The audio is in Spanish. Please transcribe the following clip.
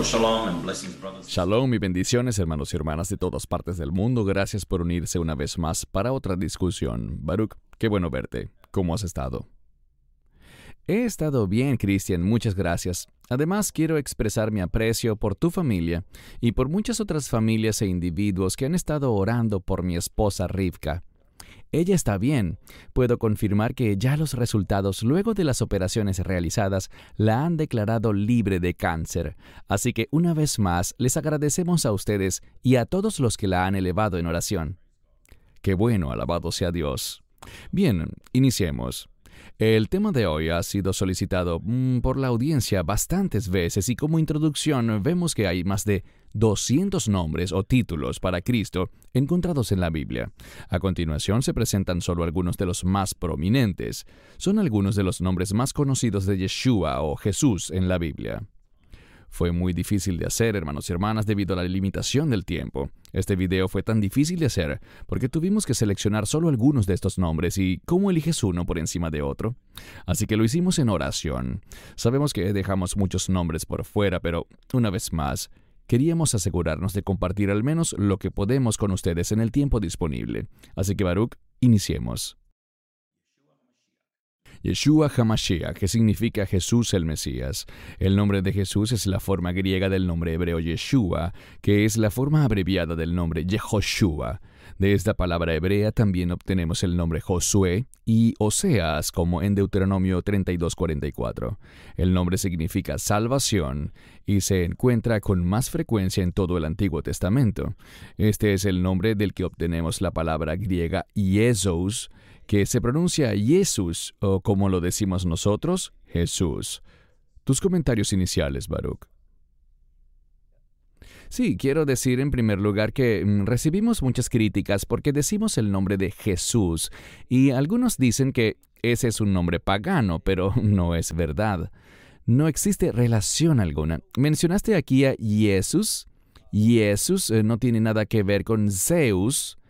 shalom and blessings, brothers. Shalom y bendiciones, hermanos y hermanas de todas partes del mundo. Gracias por unirse una vez más para otra discusión. Baruch, qué bueno verte. ¿Cómo has estado? He estado bien, Cristian, muchas gracias. Además, quiero expresar mi aprecio por tu familia y por muchas otras familias e individuos que han estado orando por mi esposa Rivka. Ella está bien. Puedo confirmar que ya los resultados luego de las operaciones realizadas la han declarado libre de cáncer. Así que una vez más les agradecemos a ustedes y a todos los que la han elevado en oración. Qué bueno, alabado sea Dios. Bien, iniciemos. El tema de hoy ha sido solicitado por la audiencia bastantes veces y como introducción vemos que hay más de 200 nombres o títulos para Cristo encontrados en la Biblia. A continuación se presentan solo algunos de los más prominentes. Son algunos de los nombres más conocidos de Yeshua o Jesús en la Biblia. Fue muy difícil de hacer, hermanos y hermanas, debido a la limitación del tiempo. Este video fue tan difícil de hacer porque tuvimos que seleccionar solo algunos de estos nombres y ¿cómo eliges uno por encima de otro? Así que lo hicimos en oración. Sabemos que dejamos muchos nombres por fuera, pero una vez más, queríamos asegurarnos de compartir al menos lo que podemos con ustedes en el tiempo disponible. Así que Baruch, iniciemos. Yeshua HaMashiach, que significa Jesús el Mesías. El nombre de Jesús es la forma griega del nombre hebreo Yeshua, que es la forma abreviada del nombre Yehoshua. De esta palabra hebrea también obtenemos el nombre Josué y Oseas, como en Deuteronomio 32:44. El nombre significa salvación y se encuentra con más frecuencia en todo el Antiguo Testamento. Este es el nombre del que obtenemos la palabra griega Iesos, que se pronuncia Jesús, o como lo decimos nosotros, Jesús. Tus comentarios iniciales, Baruch. Sí, quiero decir en primer lugar que recibimos muchas críticas porque decimos el nombre de Jesús, y algunos dicen que ese es un nombre pagano, pero no es verdad. No existe relación alguna. Mencionaste aquí a Jesús. Jesús no tiene nada que ver con Zeus,